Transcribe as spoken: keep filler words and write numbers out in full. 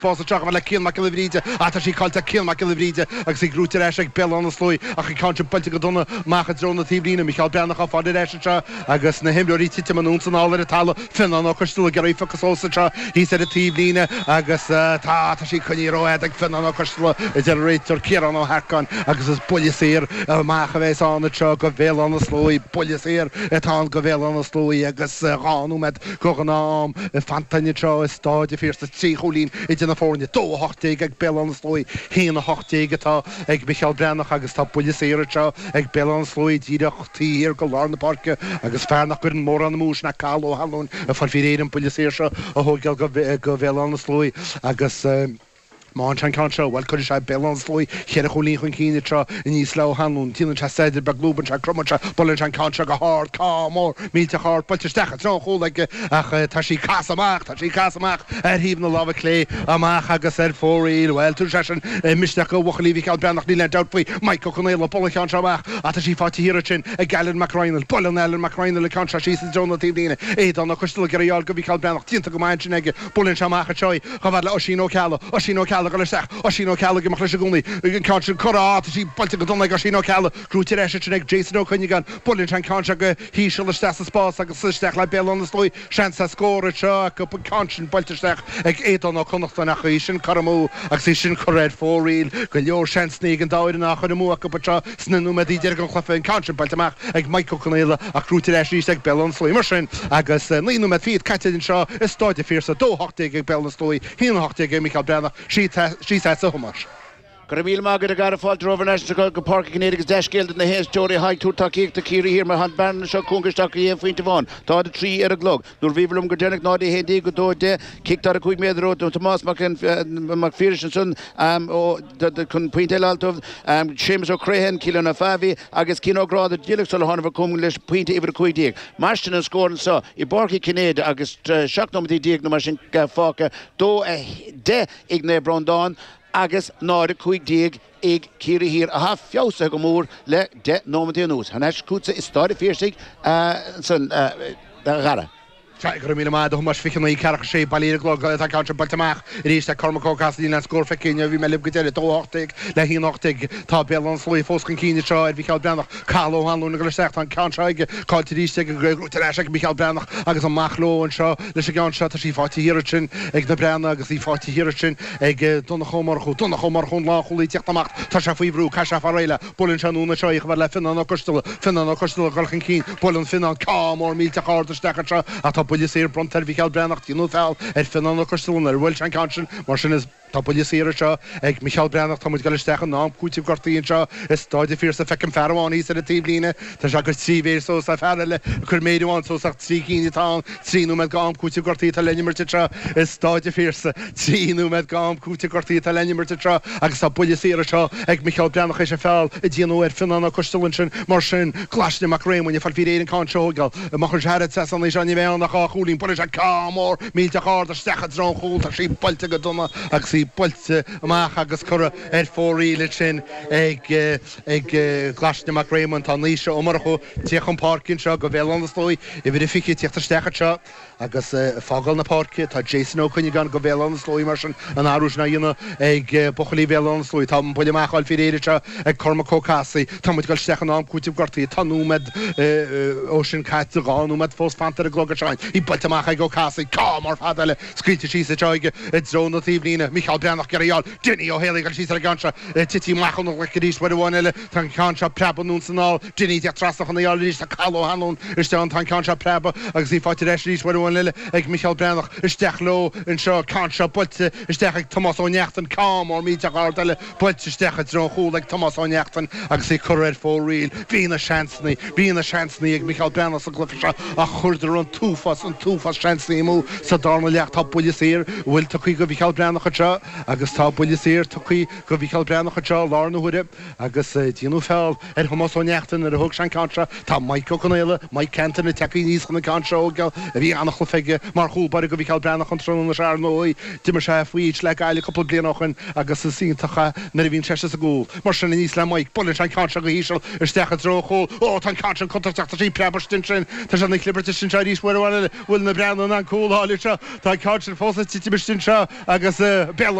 Fása teach le cían mac bhríide a tá sí cáilte cían mac bhríide agus sí grúte éis ag bell an slói a chu cáinte polte go donna machcha drona tíblina Michael Breannach á fáidir éis agus na himúí títe man únsan ála a tal fin an chuú garí facasósa hí sé a tíblina agus tá tá sí chuníróid ag fin an chuú is ar réitir céan á heán agus is buliséir mácha bhééis anna teo go bhéil an slói buliséir tá go bhéil an slói agus ráúmed go an nám fantaine teo is stáide fírsta trí cholín i na fórne dó hochtaigh ag bell an slói híana hochtaigh atá ag Michael Breannach agus tá buliséir teo ag bell an slói díireachtaí ar go lár na parke agus fearnach gur an mór an mús na cáó halún a fan fi éan buliséir seo a thógeal go bhéil an slói agus Má an cánseo bhil chuir se bell an slói chéar a cholín chun cíine tro in níos le hanún tíann se séidir be glúban se crumate bolin an cánseo go hár cá mór míte hár poilteistecha tro chola ach tá sí casamach tá sí casamach ar híomh na lábha clé amach agus ar fóríil bhil tú se sin misteach go bhlíhí ceall Breannach ní le depaí mai go chunéile bolán seach a tá sí fátíí hir sin ag Galan McRainil bolin Ellen McRainil le cánseo sí John tíblina é an chuistil goíáil go bhí ceall Breannach tínta go main sin ige bolin seach teoi chu bhile ó sí nó ceala ó sí nó ceala go leach ó sí nó ceala go mar leis gúnaí cá sin chorá sí balte go donna go sí nó ceala grúteir éis sin ag Jason O'Connor gan bolin an cánseo go hí se le sta spás agus suisteach le bell an slói sean sa scóra seo go cásin bailteisteach ag éan ó connachta nach í sin caramú agus sí sin choréid fóríil go leor sean sníg an dáir nach chu mú go batra snú me idir go chlufa an cásin bailteach ag Michael Connéile a grúteir éis rí ag bell an slói mar sin agus líú me fiad caiitein seo is stáide fírsa dó hochtaigh ag bell an slói híon hochtaigh ag Michael Breannach sí sí sa thumas. Caramíl mágad a gar fáil over national go park Canadians deiscéil na hééis teorí haid tútaíach de cíí hir mar han ban seo cúngasteach í faointe bháin. Tá a trí ar a glog. Núr bhíhlumm go dénach nádaí hédí go dóide kictar a chuig méadró don Tomás mac Fearsin sun ó chun puinte altómh sémas ó Crahan cílan na fahí agus cinórád a díach sol hanmh cum leis puinte ibre chuidíag. Marstin an scóran sa i barci Canada agus seachnomtí díag na mar sin fáca dó de ag na Brandán agus náir chuig díag ag círi hir a ha fiása go mór le de nómatí nús. Hanéis cútsa is stáide fírsig san gara. Gur mí má thumas fichan í ceach sé bailíir glog a cáte baltamach rééis a cormacócas lína scór fecíine bhí me lib go déile tóachtaigh le híochtaigh tá be an slóí fóscan cíine seo ar bhí Michael Breannach cáó hanúna go leisteach an cáseige cáilte ríiste go grúteéis Michael Breannach agus an machló an seo leis a gan seo a sí fátíí hir sin ag na Breanna agus í fátíí hir sin ag donna chomorchú donna chomar chun lá cholí teachtamach tá se faoihrú cai se réile bolin seúna seo ich bhar le finan á costal finan á costal golchan cín bolin finan cá mór mílte cháda stecha a tá buliséir brontar Michael Breannach tíú fel ar finan á costalún ar bhfuil an cásin mar sin is tá buliséir seo ag Michael Breannach tá muid galistechan ná cútih gortaíonn seo is stáide fír sa fecin ferháin í a tíblina tá se go tríhéir só sa ferile chur méidirháin sóach trí cíínetá tríú me gám cútih gortaí tá lenimirte tre is stáide fírsa tríú me gám cútih gortaí tá lenimirte tre agus tá buliséir seo ag Michael Breannach é sé fel i dtíanú ar finan á costalún sin mar sin glasne mac réimhain fal fi éan cáseógal mar chun sead sa an Johnny bhe nach á cholín bu se cámór mílte cháda stecha drón choúil tá sí balte go donna agus sí builte amach agus chura ar fóríile sin ag ag glasne mac réimhain tá níos seo marchu tíoch an parcin seo go bhéil an slói i bhí fici tíochtta stecha seo agus fágal na parci tá Jason O'Connor gan go bhéil an slói mar sin an áúis na dhéine ag bocholí bhéil an slói tá buile meáil fi éidir se ag cormacócasaí tá muid go stechan ná cútih gortaí tanúmed ó sin caiite gáúmed fós fantar a glogasáin í builteach ag go casaí cá mar fadaile scríte sí sa teige i drona tíblina Michael Breannach geáil duine ó héla sí a ganse tití machchan le ríéis bud bhhaile tan cáse prebanún sanál duine de trasach an áil rís a cáó hanún iste an tan cáse preba agus í fáte éis rís bud bhhaile ag Michael Breannach isteach ló in seo cáse builte isteach ag Tomás ó Neachtan cá mar míte gádaile builte istecha dro chuúil ag Tomás ó Neachtan agus í choréid fóríil bhína seansnaí bhína seansnaí ag Michael Breannach a glufa a chuidir an túfas an túfas seansnaí mú sa dána leach tá buliséir bhfuil tuí go Michael Breannach seo agus tá buliséir tuí go Michael Breannach seo lána huide agus díanú fel ar Tomás ó Neachtan ar a thug sean cáse tá Michael Connéile Mike Kenton na teí níos chuna cáseógal a bhí annach le feige mar chuúbar go Michael Breannach an trúna se nóí dimar se faoid le eile coppla blianachan agus is síntacha na bhín se a gúil mar sin níos le Mike bolin sean cáse go híisiil ar stecha drochó ó tan cáse contachtachta sí prebarstin sin tá se na cliberta sin seirís bhile bhfuil na breanna an cúláile se tá cáse fósa titibistin se agus be